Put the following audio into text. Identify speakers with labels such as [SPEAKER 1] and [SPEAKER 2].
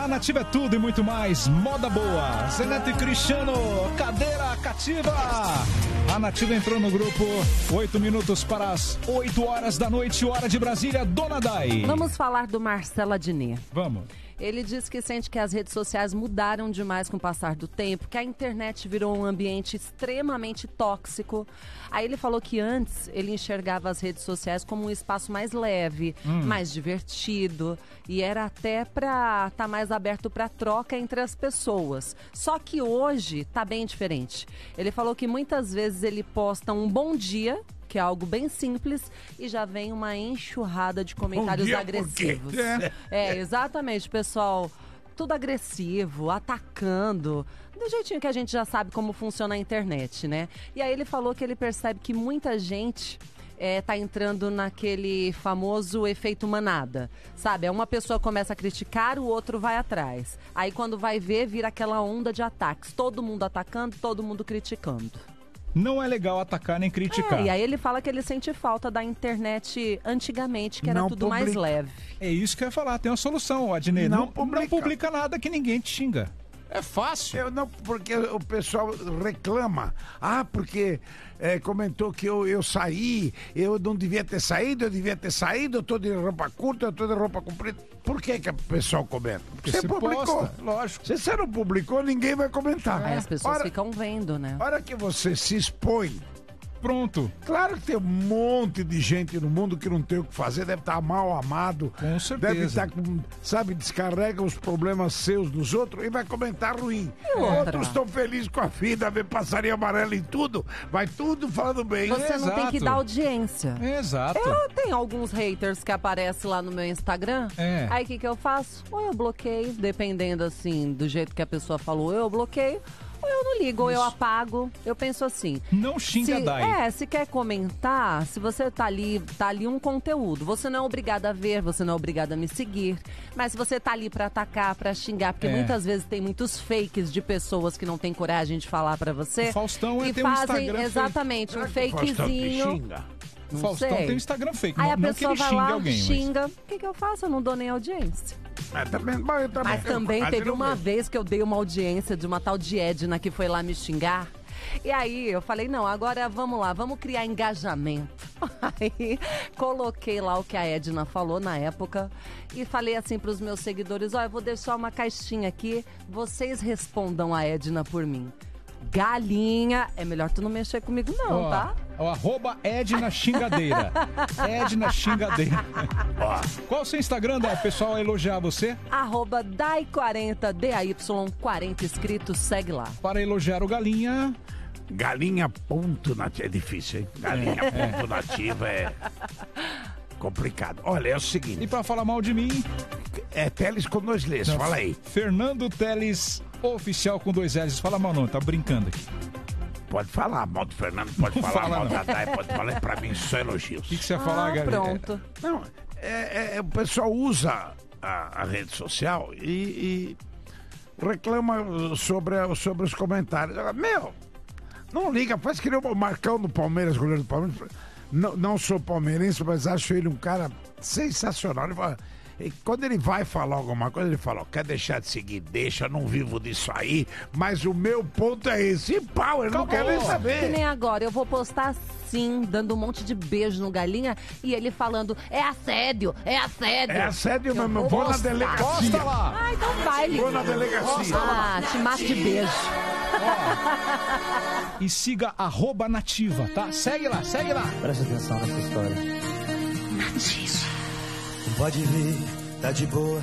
[SPEAKER 1] Nativa é tudo e muito mais. Moda boa. Zeneto e Cristiano, cadeira cativa. A Nativa entrou no grupo. 8 minutos para as 8 horas da noite, hora de Brasília. Dona Dai.
[SPEAKER 2] Vamos falar do Marcelo Adnet.
[SPEAKER 1] Vamos.
[SPEAKER 2] Ele diz que sente que as redes sociais mudaram demais com o passar do tempo, que a internet virou um ambiente extremamente tóxico. Aí ele falou que antes ele enxergava as redes sociais como um espaço mais leve, mais divertido, e era até para estar mais aberto para troca entre as pessoas. Só que hoje tá bem diferente. Ele falou que muitas vezes ele posta um bom dia, que é algo bem simples, e já vem uma enxurrada de comentários agressivos. Exatamente, pessoal, tudo agressivo, atacando, do jeitinho que a gente já sabe como funciona a internet, né? E aí ele falou que ele percebe que muita gente tá entrando naquele famoso efeito manada, sabe? Uma pessoa começa a criticar, o outro vai atrás. Aí quando vai ver, vira aquela onda de ataques, todo mundo atacando, todo mundo criticando.
[SPEAKER 1] Não é legal atacar nem criticar.
[SPEAKER 2] E aí ele fala que ele sente falta da internet antigamente, que era tudo mais leve.
[SPEAKER 1] É isso que eu ia falar, tem uma solução, Adnet. Não publica nada que ninguém te xinga. É fácil.
[SPEAKER 3] Porque o pessoal reclama. Porque comentou que eu saí, eu não devia ter saído, eu tô de roupa curta, eu tô de roupa comprida. Por que o pessoal comenta? Porque você publicou.
[SPEAKER 1] Posta, lógico.
[SPEAKER 3] Se você não publicou, ninguém vai comentar.
[SPEAKER 2] Aí as pessoas ficam vendo, né?
[SPEAKER 3] A hora que você se expõe,
[SPEAKER 1] pronto.
[SPEAKER 3] Claro que tem um monte de gente no mundo que não tem o que fazer, deve estar mal amado.
[SPEAKER 1] Com certeza.
[SPEAKER 3] Deve estar, descarrega os problemas seus dos outros e vai comentar ruim. Outros estão felizes com a vida, vê passarinho amarelo em tudo, vai tudo falando bem.
[SPEAKER 2] Você não tem que dar audiência.
[SPEAKER 1] Exato.
[SPEAKER 2] Eu tenho alguns haters que aparecem lá no meu Instagram. Aí o que eu faço? Ou eu bloqueio, dependendo assim do jeito que a pessoa falou, eu bloqueio. Ou eu não ligo, ou eu apago. Eu penso assim.
[SPEAKER 1] Não xinga, Dai.
[SPEAKER 2] Se quer comentar, se você tá ali um conteúdo. Você não é obrigado a ver, você não é obrigado a me seguir. Mas se você tá ali pra atacar, pra xingar, porque muitas vezes tem muitos fakes de pessoas que não tem coragem de falar pra você.
[SPEAKER 1] O Faustão
[SPEAKER 2] e
[SPEAKER 1] tem
[SPEAKER 2] fazem
[SPEAKER 1] um Instagram
[SPEAKER 2] exatamente um fakezinho.
[SPEAKER 1] O Faustão tem um Instagram fake.
[SPEAKER 2] Aí a
[SPEAKER 1] não
[SPEAKER 2] pessoa
[SPEAKER 1] que ele
[SPEAKER 2] vai lá,
[SPEAKER 1] alguém,
[SPEAKER 2] xinga. O que eu faço? Eu não dou nem audiência. Mas também teve uma vez que eu dei uma audiência de uma tal de Edna que foi lá me xingar. E aí eu falei, não, agora vamos lá, vamos criar engajamento. Aí coloquei lá o que a Edna falou na época e falei assim pros meus seguidores, eu vou deixar uma caixinha aqui, vocês respondam a Edna por mim. Galinha, é melhor tu não mexer comigo não, tá?
[SPEAKER 1] @ Edna Xingadeira. Edna Xingadeira. Qual o seu Instagram, Dai? O pessoal vai elogiar você?
[SPEAKER 2] @Dai40, DAY40 escrito, segue lá.
[SPEAKER 1] Para elogiar o Galinha.
[SPEAKER 3] Galinha.nativa é difícil, hein? Galinha.nativa é complicado. Olha, é o seguinte.
[SPEAKER 1] E pra falar mal de mim?
[SPEAKER 3] É Teles com 2 L's, fala aí.
[SPEAKER 1] Fernando Teles Oficial com 2 L's. Fala mal não, tá brincando aqui.
[SPEAKER 3] Pode falar mal do Fernando, pode falar mal da Dai, pode falar, pra mim só elogios.
[SPEAKER 1] O que você ia falar, Gabi?
[SPEAKER 2] Pronto.
[SPEAKER 3] Não, o pessoal usa a rede social e reclama sobre os comentários. Não liga, faz que nem o Marcão do Palmeiras, goleiro do Palmeiras. Não sou palmeirense, mas acho ele um cara sensacional. Ele fala, quando ele vai falar alguma coisa, ele fala, quer deixar de seguir, deixa, não vivo disso aí, mas o meu ponto é esse. E pau, ele não quer nem saber.
[SPEAKER 2] Que nem agora, eu vou postar sim, dando um monte de beijo no Galinha e ele falando, é assédio.
[SPEAKER 3] É assédio mesmo, eu vou na delegacia.
[SPEAKER 1] Posta lá.
[SPEAKER 2] Então vai,
[SPEAKER 3] vou na delegacia.
[SPEAKER 2] te mato de beijo.
[SPEAKER 1] E siga @Nativa, tá? Segue lá.
[SPEAKER 4] Presta atenção nessa história.
[SPEAKER 2] Nativa.
[SPEAKER 4] Pode vir, tá de boa.